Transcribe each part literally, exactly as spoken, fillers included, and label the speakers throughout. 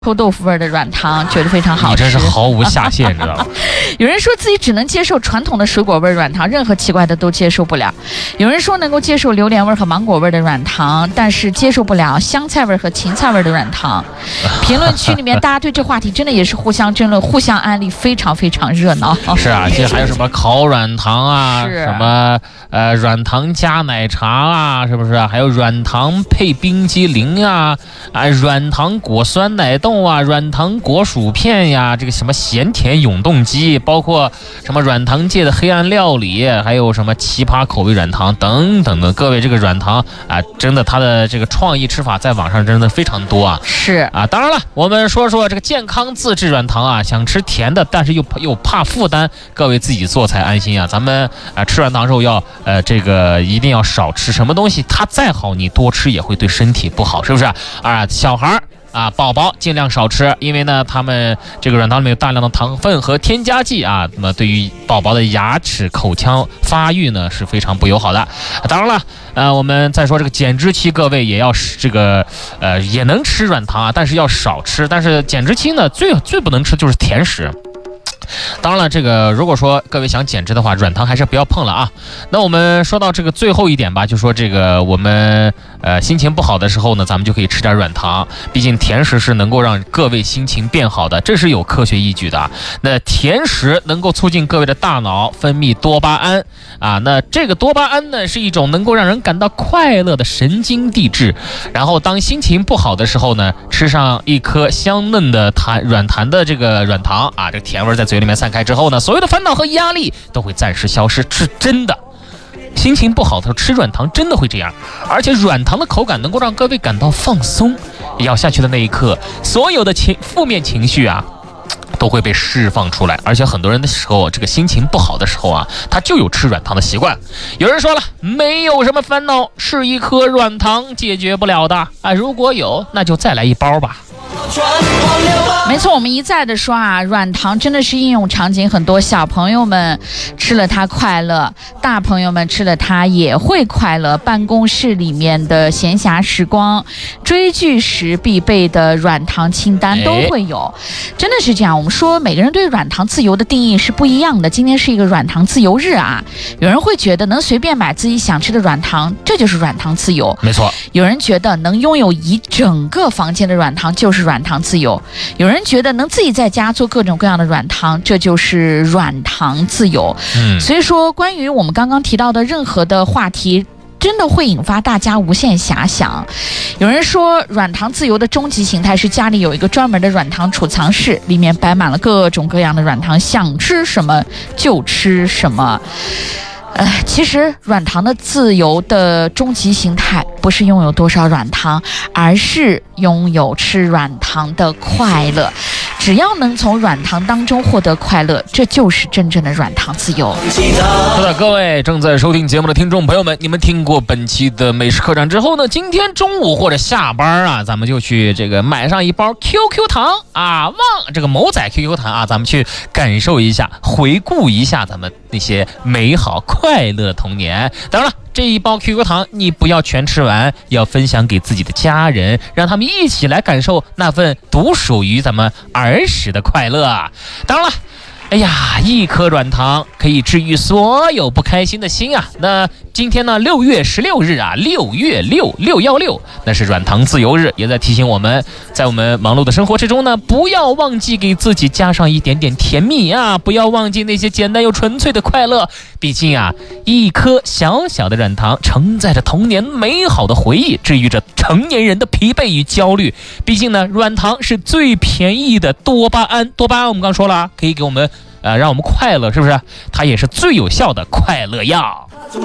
Speaker 1: 臭豆腐味的软糖，觉得非常好吃。
Speaker 2: 你真是毫无下限，知道吗？
Speaker 1: 有人说自己只能接受传统的水果味软糖，任何奇怪的都接受不了。有人说能够接受榴莲味和芒果味的软糖，但是接受不了香菜味和芹菜味的软糖。评论区里面大家对这话题真的也是互相争论、互相安利，非常非常热闹。
Speaker 2: 是啊，这还有什么烤软糖啊，什么呃软糖加奶茶啊，是不是？还有软糖配冰激凌啊，啊软糖果酸奶冻。啊，软糖果薯片呀，这个什么咸甜永动机，包括什么软糖界的黑暗料理，还有什么奇葩口味软糖等等的。各位，这个软糖啊，真的它的这个创意吃法在网上真的非常多啊。
Speaker 1: 是
Speaker 2: 啊，当然了，我们说说这个健康自制软糖啊，想吃甜的，但是又又怕负担，各位自己做才安心啊。咱们啊吃软糖时候要呃这个一定要少吃，什么东西它再好，你多吃也会对身体不好，是不是啊？小孩儿。啊，宝宝尽量少吃，因为呢，他们这个软糖里面有大量的糖分和添加剂啊，那么对于宝宝的牙齿、口腔发育呢是非常不友好的。当然了，呃，我们再说这个减脂期，各位也要这个呃也能吃软糖啊，但是要少吃。但是减脂期呢，最最不能吃就是甜食。当然了，这个如果说各位想减脂的话，软糖还是不要碰了啊。那我们说到这个最后一点吧，就说这个我们呃心情不好的时候呢，咱们就可以吃点软糖，毕竟甜食是能够让各位心情变好的，这是有科学依据的。那甜食能够促进各位的大脑分泌多巴胺啊，那这个多巴胺呢是一种能够让人感到快乐的神经递质。然后当心情不好的时候呢，吃上一颗香嫩的弹软弹的这个软糖啊，这个甜味在嘴里面散开之后呢，所有的烦恼和压力都会暂时消失，是真的。心情不好的时候吃软糖真的会这样，而且软糖的口感能够让各位感到放松，咬下去的那一刻，所有的情负面情绪啊都会被释放出来。而且很多人的时候，这个心情不好的时候啊，他就有吃软糖的习惯。有人说了，没有什么烦恼是一颗软糖解决不了的啊，如果有，那就再来一包吧。
Speaker 1: 没错，我们一再的说啊，软糖真的是应用场景很多，小朋友们吃了它快乐，大朋友们吃了它也会快乐。办公室里面的闲暇时光，追剧时必备的软糖清单都会有，真的是这样。我们说每个人对软糖自由的定义是不一样的，今天是一个软糖自由日啊，有人会觉得能随便买自己想吃的软糖，这就是软糖自由。
Speaker 2: 没错，
Speaker 1: 有人觉得能拥有一整个房间的软糖就是软糖自由，有人觉得能自己在家做各种各样的软糖，这就是软糖自由。嗯，所以说关于我们刚刚提到的任何的话题，真的会引发大家无限遐想。有人说软糖自由的终极形态是家里有一个专门的软糖储藏室，里面摆满了各种各样的软糖，想吃什么就吃什么。呃，其实软糖的自由的终极形态不是拥有多少软糖，而是拥有吃软糖的快乐。只要能从软糖当中获得快乐，这就是真正的软糖自由。
Speaker 2: 是的，各位正在收听节目的听众朋友们，你们听过本期的美食客栈之后呢，今天中午或者下班啊，咱们就去这个买上一包 Q Q 糖啊，旺这个某仔 Q Q 糖啊，咱们去感受一下，回顾一下咱们那些美好快乐童年。当然了，这一包 Q Q 糖你不要全吃完，要分享给自己的家人，让他们一起来感受那份独属于咱们儿时的快乐。当然了，哎呀，一颗软糖可以治愈所有不开心的心啊！那今天呢，六月十六日啊，六月六六幺六，那是软糖自由日，也在提醒我们，在我们忙碌的生活之中呢，不要忘记给自己加上一点点甜蜜啊！不要忘记那些简单又纯粹的快乐。毕竟啊，一颗小小的软糖承载着童年美好的回忆，治愈着成年人的疲惫与焦虑。毕竟呢，软糖是最便宜的多巴胺，多巴胺我们刚说了，可以给我们呃让我们快乐，是不是？它也是最有效的快乐药。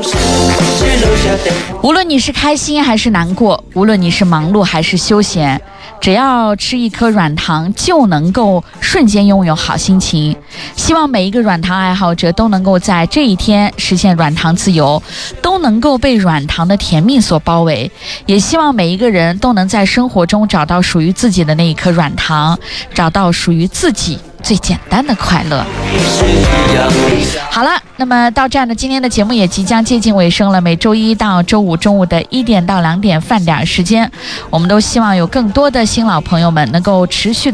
Speaker 1: 无论你是开心还是难过，无论你是忙碌还是休闲，只要吃一颗软糖就能够瞬间拥有好心情。希望每一个软糖爱好者都能够在这一天实现软糖自由，都能够被软糖的甜蜜所包围。也希望每一个人都能在生活中找到属于自己的那一颗软糖，找到属于自己最简单的快乐。好了，那么到这样的今天的节目也即将接近尾声了。每周一到周五中午的一点到两点饭点时间，我们都希望有更多的新老朋友们能够持续的